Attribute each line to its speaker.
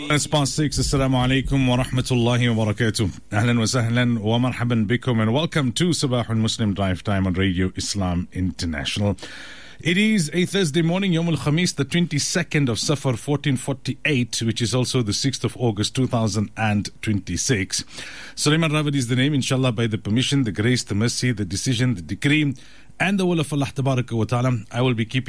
Speaker 1: It's past 6. Assalamu alaikum wa rahmatullahi wa barakatuh. Ahlan wa sahlan wa marhaban bikum and welcome to Sabahul Muslim Drive Time on Radio Islam International. It is a Thursday morning, Yawm al-Khamis, the 22nd of Safar 1448, which is also the 6th of August 2026. Sulaiman Rawad is the name, inshallah, by the permission, the grace, the mercy, the decision, the decree, and the will of Allah Tabaraka wa Ta'ala. I will be keeping